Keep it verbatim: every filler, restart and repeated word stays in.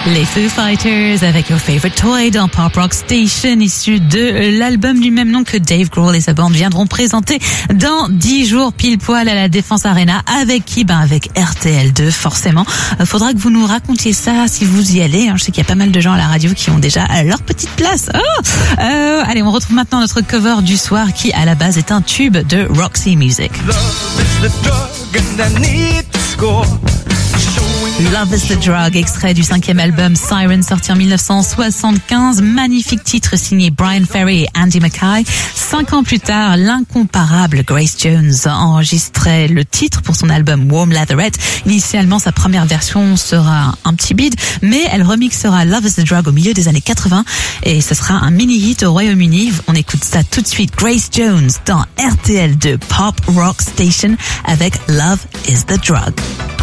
Les Foo Fighters avec Your Favorite Toy dans Pop Rock Station, issu de l'album du même nom que Dave Grohl et sa bande viendront présenter dans dix jours pile poil à la Défense Arena. Avec qui? Ben avec R T L deux forcément. Faudra que vous nous racontiez ça si vous y allez. Je sais qu'il y a pas mal de gens à la radio qui ont déjà leur petite place. Oh euh, allez, on retrouve maintenant notre cover du soir qui à la base est un tube de Roxy Music. Love is the Drug, extrait du cinquième album Siren, sorti en dix-neuf cent soixante-quinze. Magnifique titre signé Brian Ferry et Andy Mackay. Cinq ans plus tard, l'incomparable Grace Jones enregistrait le titre pour son album Warm Leatherette. Initialement, sa première version sera un petit bide, mais elle remixera Love is the Drug au milieu des années quatre-vingts et ce sera un mini-hit au Royaume-Uni. On écoute ça tout de suite. Grace Jones dans R T L deux Pop Rock Station avec Love is the Drug.